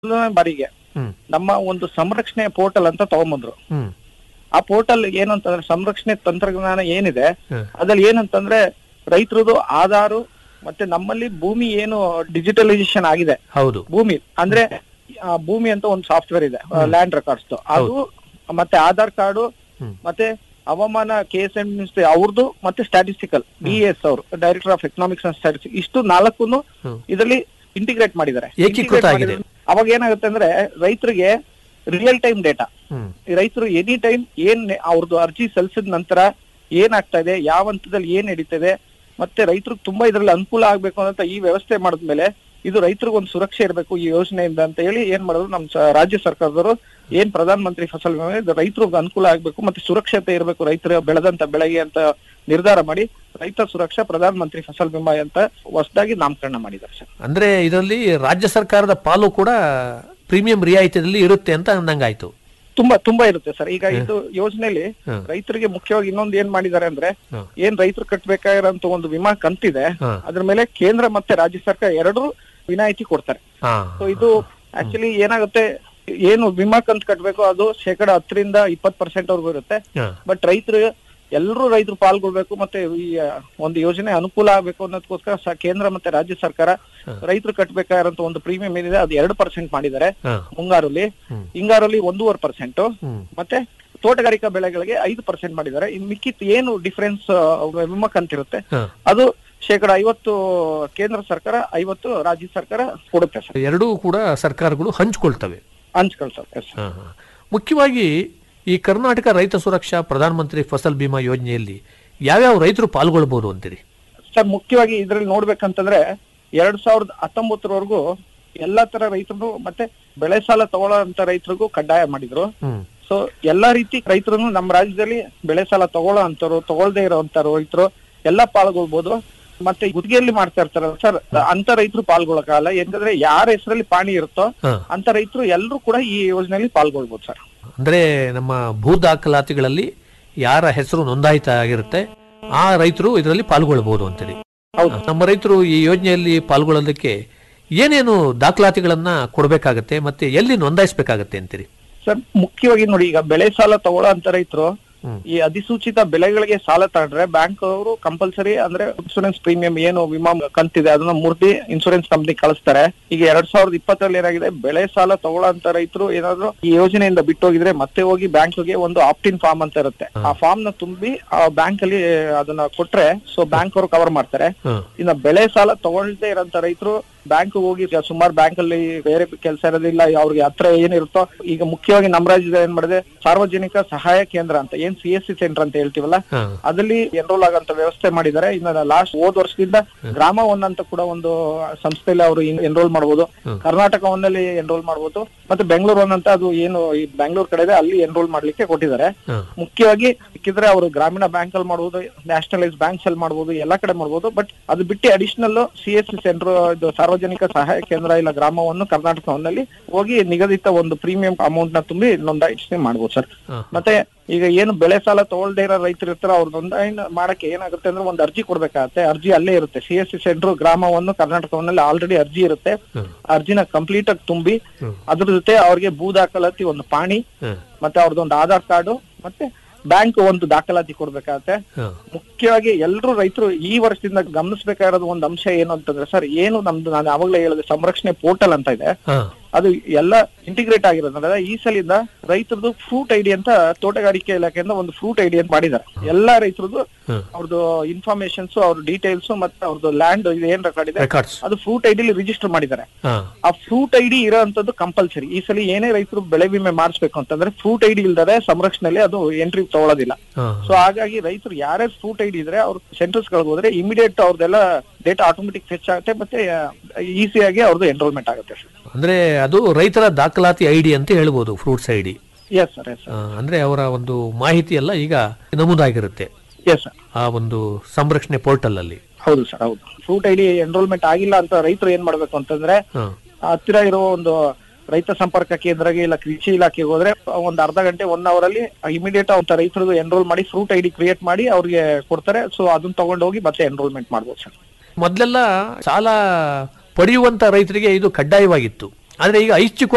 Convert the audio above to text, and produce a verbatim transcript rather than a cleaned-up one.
ಬಾರಿಗೆ ನಮ್ಮ ಒಂದು ಸಂರಕ್ಷಣೆ ಪೋರ್ಟಲ್ ಅಂತ ತಗೊಂಬಂದ್ರು. ಆ ಪೋರ್ಟಲ್ ಏನಂತಂದ್ರೆ ಸಂರಕ್ಷಣೆ ತಂತ್ರಜ್ಞಾನ ಏನಿದೆ ಅದ್ರಲ್ಲಿ ಏನಂತಂದ್ರೆ ರೈತರದು ಆಧಾರು ಮತ್ತೆ ನಮ್ಮಲ್ಲಿ ಭೂಮಿ ಏನು ಡಿಜಿಟಲೈಸೇಷನ್ ಆಗಿದೆ, ಹೌದು ಭೂಮಿ ಅಂದ್ರೆ ಆ, ಭೂಮಿ ಅಂತ ಒಂದು ಸಾಫ್ಟ್ವೇರ್ ಇದೆ ಲ್ಯಾಂಡ್ ರೆಕಾರ್ಡ್ಸ್, ಅದು ಮತ್ತೆ ಆಧಾರ್ ಕಾರ್ಡು ಮತ್ತೆ ಹವಾಮಾನ ಕೆ ಎಸ್ ಎಂ ಅವ್ರದ್ದು ಮತ್ತೆ ಸ್ಟ್ಯಾಟಿಸ್ಟಿಕಲ್ ಡಿ ಎಸ್ ಅವರು director of economics and statistics ಇಷ್ಟು ನಾಲ್ಕು ಇದರಲ್ಲಿ ಇಂಟಿಗ್ರೇಟ್ ಮಾಡಿದ್ದಾರೆ. ಏಕೀಕೃತ ಆಗಿದೆ. ಅವಾಗ ಏನಾಗುತ್ತೆ ಅಂದ್ರೆ ರೈತರಿಗೆ ರಿಯಲ್ ಟೈಮ್ ಡೇಟಾ, ರೈತರು ಎನಿ ಟೈಮ್ ಏನ್ ಅವ್ರದ್ದು ಅರ್ಜಿ ಸಲ್ಲಿಸಿದ ನಂತರ ಏನಾಗ್ತಾ ಇದೆ, ಯಾವ ಹಂತದಲ್ಲಿ ಏನ್ ನಡೀತದೆ, ಮತ್ತೆ ರೈತರಿಗೆ ತುಂಬಾ ಇದ್ರಲ್ಲಿ ಅನುಕೂಲ ಆಗ್ಬೇಕು ಅಂತ ಈ ವ್ಯವಸ್ಥೆ ಮಾಡಿದ್ಮೇಲೆ ಇದು ರೈತರಿಗೆ ಒಂದು ಸುರಕ್ಷೆ ಇರಬೇಕು ಈ ಯೋಜನೆಯಿಂದ ಅಂತ ಹೇಳಿ ಏನ್ ಮಾಡಿದ್ರು ನಮ್ ರಾಜ್ಯ ಸರ್ಕಾರದವರು ಏನ್ ಪ್ರಧಾನ ಮಂತ್ರಿ ಫಸಲ್ ಬಿಮಾ ಇದು ರೈತರಿಗೆ ಅನುಕೂಲ ಆಗ್ಬೇಕು ಮತ್ತೆ ಸುರಕ್ಷತೆ ಇರಬೇಕು ರೈತರ ಬೆಳೆದಂತ ಬೆಳೆಗೆ ಅಂತ ನಿರ್ಧಾರ ಮಾಡಿ ರೈತ ಸುರಕ್ಷಾ ಪ್ರಧಾನ ಮಂತ್ರಿ ಫಸಲ್ ಬಿಮಾ ಅಂತ ಹೊಸದಾಗಿ ನಾಮಕರಣ ಮಾಡಿದ್ದಾರೆ ಸರ್. ಅಂದ್ರೆ ಇದರಲ್ಲಿ ರಾಜ್ಯ ಸರ್ಕಾರದ ಪಾಲು ಕೂಡ ಪ್ರೀಮಿಯಂ ರಿಯಾಯಿತಿಯಲ್ಲಿ ಇರುತ್ತೆ ಅಂತ ಅಂದಂಗಾಯ್ತು. ತುಂಬಾ ತುಂಬಾ ಇರುತ್ತೆ ಸರ್. ಈಗ ಇದು ಯೋಜನೆಯಲ್ಲಿ ರೈತರಿಗೆ ಮುಖ್ಯವಾಗಿ ಇನ್ನೊಂದು ಏನ್ ಮಾಡಿದ್ದಾರೆ ಅಂದ್ರೆ ಏನ್ ರೈತರು ಕಟ್ಟಬೇಕಾಗಿರೋಂತ ಒಂದು ವಿಮಾ ಕಂತಿದೆ ಅದ್ರ ಮೇಲೆ ಕೇಂದ್ರ ಮತ್ತೆ ರಾಜ್ಯ ಸರ್ಕಾರ ಎರಡೂ ವಿನಾಯಿತಿ ಕೊಡ್ತಾರೆ. ಸೊ ಇದು ಆಕ್ಚುಲಿ ಏನಾಗುತ್ತೆ, ಏನು ವಿಮಾ ಕಂತು ಕಟ್ಟಬೇಕು ಅದು ಶೇಕಡ ಹತ್ತರಿಂದ ಇಪ್ಪತ್ ಪರ್ಸೆಂಟ್ ವರ್ಗೂ ಇರುತ್ತೆ. ಬಟ್ ರೈತರು ಎಲ್ಲರೂ ರೈತರು ಪಾಲ್ಗೊಳ್ಬೇಕು ಮತ್ತೆ ಈ ಒಂದು ಯೋಜನೆ ಅನುಕೂಲ ಆಗ್ಬೇಕು ಅನ್ನೋದಕ್ಕೋಸ್ಕರ ಕೇಂದ್ರ ಮತ್ತೆ ರಾಜ್ಯ ಸರ್ಕಾರ ರೈತರು ಕಟ್ಟಬೇಕಾಗಿರೋಂತ ಒಂದು ಪ್ರೀಮಿಯಂ ಏನಿದೆ ಅದು ಎರಡು ಪರ್ಸೆಂಟ್ ಮಾಡಿದ್ದಾರೆ ಮುಂಗಾರಲ್ಲಿ, ಹಿಂಗಾರಲ್ಲಿ ಒಂದೂವರೆ ಪರ್ಸೆಂಟ್ ಮತ್ತೆ ತೋಟಗಾರಿಕಾ ಬೆಳೆಗಳಿಗೆ ಐದು ಪರ್ಸೆಂಟ್ ಮಾಡಿದ್ದಾರೆ. ಇನ್ ಮಿಕ್ಕಿತ್ ಏನು ಡಿಫರೆನ್ಸ್ ವಿಮಾ ಕಂತಿರುತ್ತೆ ಅದು ಶೇಕಡ ಐವತ್ತು ಕೇಂದ್ರ ಸರ್ಕಾರ, ಐವತ್ತು ರಾಜ್ಯ ಸರ್ಕಾರ ಕೊಡುತ್ತೆ ಸರ್. ಎರಡೂ ಕೂಡ ಸರ್ಕಾರಗಳು ಹಂಚ್ಕೊಳ್ತವೆ ಹಂಚ್ಕೊಳ್ತವೆ. ಮುಖ್ಯವಾಗಿ ಈ ಕರ್ನಾಟಕ ರೈತ ಸುರಕ್ಷಾ ಪ್ರಧಾನ ಮಂತ್ರಿ ಫಸಲ್ ಬಿಮಾ ಯೋಜನೆಯಲ್ಲಿ ಯಾವ್ಯಾವ ರೈತರು ಪಾಲ್ಗೊಳ್ಬಹುದು ಅಂತೀರಿ ಸರ್? ಮುಖ್ಯವಾಗಿ ಇದ್ರಲ್ಲಿ ನೋಡ್ಬೇಕಂತಂದ್ರೆ ಎರಡ್ ಸಾವಿರದ ಹತ್ತೊಂಬತ್ತರವರೆಗೂ ಎಲ್ಲಾ ತರ ರೈತರು ಮತ್ತೆ ಬೆಳೆ ಸಾಲ ತಗೊಳ್ಳೋ ಅಂತ ರೈತರಿಗೂ ಕಡ್ಡಾಯ ಮಾಡಿದ್ರು. ಸೊ ಎಲ್ಲಾ ರೀತಿ ರೈತರು ನಮ್ಮ ರಾಜ್ಯದಲ್ಲಿ ಬೆಳೆ ಸಾಲ ತಗೊಳ್ಳೋ ಅಂತವ್ರು ತಗೊಳ್ದೇ ಇರೋಂತ ರೈತರು ಎಲ್ಲಾ ಪಾಲ್ಗೊಳ್ಬಹುದು. ಮತ್ತೆ ಗುತ್ತಿಗೆಯಲ್ಲಿ ಮಾಡ್ತಾ ಇರ್ತಾರ ಸರ್ ಅಂತ ರೈತರು ಪಾಲ್ಗೊಳ್ಳಕಾಗಲ್ಲ. ಯಾಕಂದ್ರೆ ಯಾರ ಹೆಸರಲ್ಲಿ ಪಾಣಿ ಇರುತ್ತೋ ಅಂತ ರೈತರು ಎಲ್ಲರೂ ಕೂಡ ಈ ಯೋಜನೆಯಲ್ಲಿ ಪಾಲ್ಗೊಳ್ಬಹುದು ಸರ್. ಅಂದ್ರೆ ನಮ್ಮ ಭೂ ದಾಖಲಾತಿಗಳಲ್ಲಿ ಯಾರ ಹೆಸರು ನೋಂದಾಯಿತ ಆಗಿರುತ್ತೆ ಆ ರೈತರು ಇದರಲ್ಲಿ ಪಾಲ್ಗೊಳ್ಬಹುದು ಅಂತೀರಿ. ನಮ್ಮ ರೈತರು ಈ ಯೋಜನೆಯಲ್ಲಿ ಪಾಲ್ಗೊಳ್ಳೋದಕ್ಕೆ ಏನೇನು ದಾಖಲಾತಿಗಳನ್ನ ಕೊಡ್ಬೇಕಾಗತ್ತೆ ಮತ್ತೆ ಎಲ್ಲಿ ನೋಂದಾಯಿಸಬೇಕಾಗತ್ತೆ ಅಂತೀರಿ ಸರ್? ಮುಖ್ಯವಾಗಿ ನೋಡಿ, ಈಗ ಬೆಳೆ ಸಾಲ ತಗೊಳ್ಳೋ ಅಂತ ರೈತರು ಈ ಅಧಿಸೂಚಿತ ಬೆಳೆಗಳಿಗೆ ಸಾಲ ತಗೊಂಡ್ರೆ ಬ್ಯಾಂಕ್ ಅವರು ಕಂಪಲ್ಸರಿ ಅಂದ್ರೆ ಇನ್ಸೂರೆನ್ಸ್ ಪ್ರೀಮಿಯಂ ಏನು ವಿಮಾ ಕಂತಿದೆ ಅದನ್ನ ಮೂರ್ತಿ ಇನ್ಸೂರೆನ್ಸ್ ಕಂಪ್ನಿ ಕಳಿಸ್ತಾರೆ. ಈಗ ಎರಡ್ ಸಾವಿರದ ಇಪ್ಪತ್ತರಲ್ಲಿ ಏನಾಗಿದೆ, ಬೆಳೆ ಸಾಲ ತಗೊಳ್ಳೋ ಅಂತ ರೈತರು ಏನಾದ್ರು ಈ ಯೋಜನೆಯಿಂದ ಬಿಟ್ಟು ಹೋಗಿದ್ರೆ ಮತ್ತೆ ಹೋಗಿ ಬ್ಯಾಂಕ್ಗೆ ಒಂದು ಆಪ್ಟಿನ್ ಫಾರ್ಮ್ ಅಂತ ಇರುತ್ತೆ, ಆ ಫಾರ್ಮ್ ನ ತುಂಬಿ ಆ ಬ್ಯಾಂಕ್ ಅಲ್ಲಿ ಅದನ್ನ ಕೊಟ್ರೆ ಸೊ ಬ್ಯಾಂಕ್ ಅವರು ಕವರ್ ಮಾಡ್ತಾರೆ. ಇನ್ನ ಬೆಳೆ ಸಾಲ ತಗೊಳ್ದೇ ಇರೋಂತ ರೈತರು ಬ್ಯಾಂಕ್ ಹೋಗಿ ಸುಮಾರು ಬ್ಯಾಂಕ್ ಅಲ್ಲಿ ಬೇರೆ ಕೆಲಸ ಇರೋದಿಲ್ಲ, ಅವ್ರಿಗೆ ಹತ್ರ ಏನಿರುತ್ತೋ ಈಗ ಮುಖ್ಯವಾಗಿ ನಮ್ಮ ರಾಜ್ಯದ ಏನ್ ಮಾಡಿದೆ ಸಾರ್ವಜನಿಕ ಸಹಾಯ ಕೇಂದ್ರ ಅಂತ ಏನ್ ಸಿ ಎಸ್ ಸಿ ಸೆಂಟರ್ ಅಂತ ಹೇಳ್ತೀವಲ್ಲ ಅದಲ್ಲಿ ಎನ್ರೋಲ್ ಆಗಂತ ವ್ಯವಸ್ಥೆ ಮಾಡಿದ್ದಾರೆ. ಇನ್ನ ಲಾಸ್ಟ್ ಹೋದ್ ವರ್ಷದಿಂದ ಗ್ರಾಮ ಒನ್ ಅಂತ ಕೂಡ ಒಂದು ಸಂಸ್ಥೆಯಲ್ಲಿ ಅವರು ಎನ್ರೋಲ್ ಮಾಡಬಹುದು, ಕರ್ನಾಟಕ ಒಂದಲ್ಲಿ ಎನ್ರೋಲ್ ಮಾಡಬಹುದು, ಮತ್ತೆ ಬೆಂಗಳೂರು ಒನ್ ಅಂತ ಅದು ಏನು ಈ ಬೆಂಗಳೂರು ಕಡೆ ಇದೆ ಅಲ್ಲಿ ಎನ್ರೋಲ್ ಮಾಡ್ಲಿಕ್ಕೆ ಕೊಟ್ಟಿದ್ದಾರೆ. ಮುಖ್ಯವಾಗಿ ಸಿಕ್ಕಿದ್ರೆ ಅವರು ಗ್ರಾಮೀಣ ಬ್ಯಾಂಕ್ ಅಲ್ಲಿ ಮಾಡಬಹುದು, ನ್ಯಾಷನಲೈಸ್ ಬ್ಯಾಂಕ್ಸ್ ಅಲ್ಲಿ ಮಾಡಬಹುದು, ಎಲ್ಲಾ ಕಡೆ ಮಾಡಬಹುದು. ಬಟ್ ಅದು ಬಿಟ್ಟು additional C S C centre ಸಾರ್ವಜನಿಕ ಸಹಾಯ ಕೇಂದ್ರ ಇಲ್ಲ ಗ್ರಾಮವನ್ನು ಕರ್ನಾಟಕ ಒಂದಲ್ಲಿ ಹೋಗಿ ನಿಗದಿತ ಒಂದು ಪ್ರೀಮಿಯಂ ಅಮೌಂಟ್ ನ ತುಂಬಿ ನೋಂದಾಯಿಸಿ ಮಾಡಬಹುದು ಸರ್. ಮತ್ತೆ ಈಗ ಏನು ಬೆಳೆ ಸಾಲ ತಗೊಳ್ದೇ ಇರೋ ರೈತರು ಇರ್ತಾರ ಅವ್ರ ನೋಂದಾಯಣಿ ಮಾಡಕ್ಕೆ ಏನಾಗುತ್ತೆ ಅಂದ್ರೆ ಒಂದು ಅರ್ಜಿ ಕೊಡ್ಬೇಕಾಗತ್ತೆ. ಅರ್ಜಿ ಅಲ್ಲೇ ಇರುತ್ತೆ, ಸಿ ಎಸ್ ಸಿ ಸೆಂಟರ್ ಗ್ರಾಮವನ್ನು ಕರ್ನಾಟಕವನ್ನಲ್ಲಿ ಆಲ್ರೆಡಿ ಅರ್ಜಿ ಇರುತ್ತೆ. ಅರ್ಜಿನ ಕಂಪ್ಲೀಟ್ ಆಗಿ ತುಂಬಿ ಅದ್ರ ಜೊತೆ ಅವ್ರಿಗೆ ಭೂ ದಾಖಲಾತಿ ಒಂದು ಪಾಣಿ ಮತ್ತೆ ಅವ್ರದ್ದೊಂದು ಆಧಾರ್ ಕಾರ್ಡು ಮತ್ತೆ ಬ್ಯಾಂಕ್ ಒಂದು ದಾಖಲಾತಿ ಕೊಡ್ಬೇಕಾಗತ್ತೆ. ಮುಖ್ಯವಾಗಿ ಎಲ್ರು ರೈತರು ಈ ವರ್ಷದಿಂದ ಗಮನಿಸಬೇಕಾಗಿರೋದು ಒಂದು ಅಂಶ ಏನು ಅಂತಂದ್ರೆ ಸರ್, ಏನು ನಮ್ದು ನಾನು ಯಾವಾಗ್ಲೇ ಹೇಳಿದೆ ಸಂರಕ್ಷಣೆ ಪೋರ್ಟಲ್ ಅಂತ ಇದೆ, ಅದು ಎಲ್ಲ ಇಂಟಿಗ್ರೇಟ್ ಆಗಿರೋದ್ರಿಂದ ಈ ಸಲಿಂದ ರೈತರದ್ದು ಫ್ರೂಟ್ ಐಡಿ ಅಂತ ತೋಟಗಾರಿಕೆ ಇಲಾಖೆಯಿಂದ ಒಂದು ಫ್ರೂಟ್ ಐಡಿ ಅಂತ ಮಾಡಿದ್ದಾರೆ. ಎಲ್ಲಾ ರೈತರದ್ದು ಅವ್ರದ್ದು ಇನ್ಫಾರ್ಮೇಶನ್ಸ್ ಅವ್ರ ಡೀಟೇಲ್ಸ್ ಮತ್ತೆ ಅವ್ರದ್ದು ಲ್ಯಾಂಡ್ ಏನ್ ರೆಕಾರ್ಡ್ ಇದೆ ಅದು ಫ್ರೂಟ್ ಐಡಿಲಿ ರಿಜಿಸ್ಟರ್ ಮಾಡಿದ್ದಾರೆ. ಆ ಫ್ರೂಟ್ ಐಡಿ ಇರೋಂಥದ್ದು ಕಂಪಲ್ಸರಿ. ಈ ಸಲ ಏನೇ ರೈತರು ಬೆಳೆ ವಿಮೆ ಮಾಡಿಸ್ಬೇಕು ಅಂತಂದ್ರೆ ಫ್ರೂಟ್ ಐಡಿ ಇಲ್ದರೆ ಸಂರಕ್ಷಣೆಯಲ್ಲಿ ಅದು ಎಂಟ್ರಿ ತಗೊಳ್ಳೋದಿಲ್ಲ. ಸೊ ಹಾಗಾಗಿ ರೈತರು ಯಾರ್ಯಾರು ಫ್ರೂಟ್ ಐಡಿ ಇದ್ರೆ ಅವ್ರ ಸೆಂಟರ್ಸ್ ಗಳಿಗೆ ಹೋದ್ರೆ ಇಮಿಡಿಯೇಟ್ ಅವ್ರದೆಲ್ಲ ಡೇಟಾ ಆಟೋಮೆಟಿಕ್ ಫೆಚ್ ಆಗುತ್ತೆ ಮತ್ತೆ ಈಸಿಯಾಗಿ ಅವ್ರದ್ದು ಎನ್ರೋಲ್ಮೆಂಟ್ ಆಗುತ್ತೆ. ಅಂದ್ರೆ ಅದು ರೈತರ ದಾಖಲಾತಿ ಐಡಿ ಅಂತ ಹೇಳ್ಬೋದು, fruits ID. Yes sir, S. ಅಂದ್ರೆ ಅವರ ಒಂದು ಮಾಹಿತಿ ಎಲ್ಲ ಈಗ ನಮೂದಾಗಿರುತ್ತೆ ಎಸ್ ಸರ್ ಆ ಒಂದು ಸಂರಕ್ಷಣೆ ಪೋರ್ಟಲ್ ಅಲ್ಲಿ. ಹೌದು ಸರ್, ಹೌದು. ಫ್ರೂಟ್ ಐಡಿ ಎನ್ರೋಲ್ಮೆಂಟ್ ಆಗಿಲ್ಲ ಅಂತ ರೈತರು ಏನ್ ಮಾಡ್ಬೇಕು ಅಂತಂದ್ರೆ ಹತ್ತಿರ ಇರೋ ಒಂದು ರೈತ ಸಂಪರ್ಕ ಕೇಂದ್ರಗೆ ಇಲ್ಲ ಕೃಷಿ ಇಲಾಖೆಗೆ ಹೋದ್ರೆ ಒಂದ್ ಅರ್ಧ ಗಂಟೆ ಒನ್ ಅವರ್ ಅಲ್ಲಿ ಇಮಿಡಿಯೇಟ್ ಅಂತ ರೈತರದ್ದು ಎನ್ರೋಲ್ ಮಾಡಿ ಫ್ರೂಟ್ ಐಡಿ ಕ್ರಿಯೇಟ್ ಮಾಡಿ ಅವ್ರಿಗೆ ಕೊಡ್ತಾರೆ. ಸೊ ಅದನ್ನ ತಗೊಂಡು ಹೋಗಿ ಮತ್ತೆ ಎನ್ರೋಲ್ಮೆಂಟ್ ಮಾಡ್ಬೋದು ಸರ್. ಮೊದಲೆಲ್ಲ ಸಾಲ ಪಡೆಯುವಂತ ರೈತರಿಗೆ ಇದು ಕಡ್ಡಾಯವಾಗಿತ್ತು, ಆದ್ರೆ ಈಗ ಐಚ್ಛಿಕ